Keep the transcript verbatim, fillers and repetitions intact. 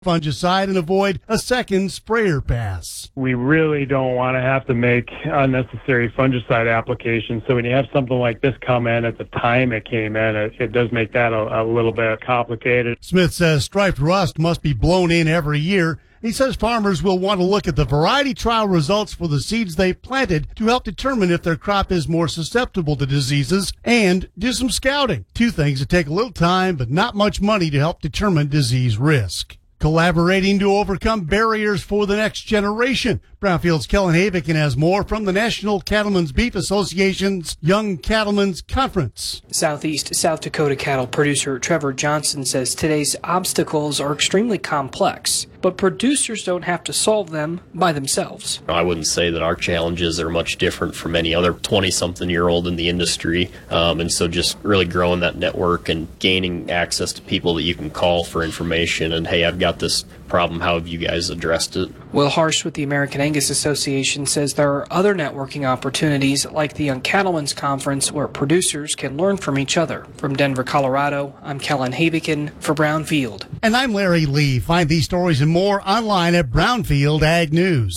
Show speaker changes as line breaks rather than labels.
fungicide and avoid a second sprayer pass.
We really don't want to have to make unnecessary fungicide applications. So when you have something like this come in at the time it came in, it, it does make that a, a little bit complicated.
Smith says striped rust must be blown in every year. He says farmers will want to look at the variety trial results for the seeds they've planted to help determine if their crop is more susceptible to diseases and do some scouting. Two things that take a little time but not much money to help determine disease risk. Collaborating to overcome barriers for the next generation. Brownfield's Kellen Havikin has more from the National Cattlemen's Beef Association's Young Cattlemen's Conference.
Southeast South Dakota cattle producer Trevor Johnson says today's obstacles are extremely complex, but producers don't have to solve them by themselves.
I wouldn't say that our challenges are much different from any other twenty-something-year-old in the industry, um, and so just really growing that network and gaining access to people that you can call for information and, hey, I've got this problem, how have you guys addressed it?
Will Harsh with the American Angus Association says there are other networking opportunities like the Young Cattlemen's Conference where producers can learn from each other. From Denver, Colorado, I'm Kellen Havikin for Brownfield.
And I'm Larry Lee. Find these stories and more online at Brownfield Ag News.